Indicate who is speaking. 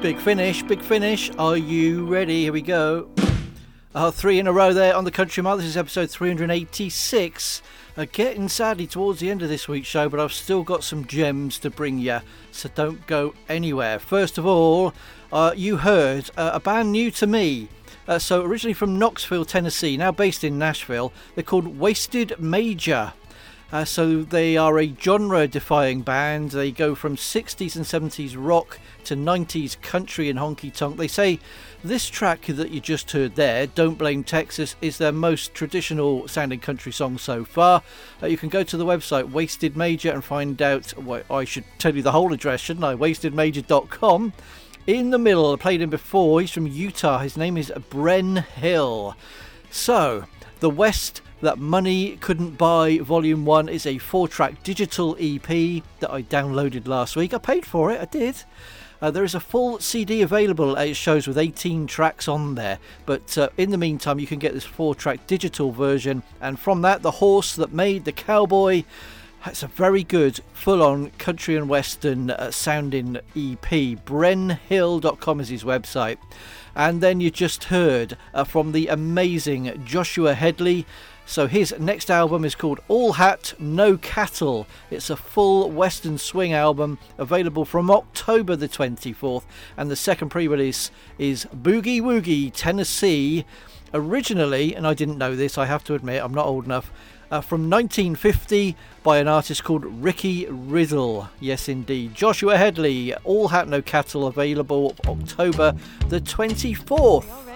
Speaker 1: Big finish. Are you ready? Here we go. 3 in a row there on the Country Mile. This is episode 386. Getting sadly towards the end of this week's show, but I've still got some gems to bring you, so don't go anywhere. First of all, you heard a band new to me. So originally from Knoxville, Tennessee, now based in Nashville. They're called Wasted Major. So they are a genre-defying band. They go from 60s and 70s rock to 90s country and honky-tonk. They say this track that you just heard there, Don't Blame Texas, is their most traditional sounding country song so far. You can go to the website Wasted Major and find out, well, I should tell you the whole address, shouldn't I? wastedmajor.com. In the middle, I played him before. He's from Utah. His name is Bren Hill. So, The West That Money Couldn't Buy Volume 1 is a 4-track digital EP that I downloaded last week. I paid for it, I did. There is a full CD available, it shows, with 18 tracks on there. But in the meantime, you can get this 4-track digital version. And from that, The Horse That Made the Cowboy. It's a very good, full-on country and western sounding EP. BrenHill.com is his website. And then you just heard from the amazing Joshua Headley. So his next album is called All Hat, No Cattle. It's a full western swing album available from October the 24th. And the second pre-release is Boogie Woogie, Tennessee. Originally, and I didn't know this, I have to admit, I'm not old enough, from 1950 by an artist called Ricky Riddle. Yes, indeed. Joshua Headley, All Hat, No Cattle, available October the 24th.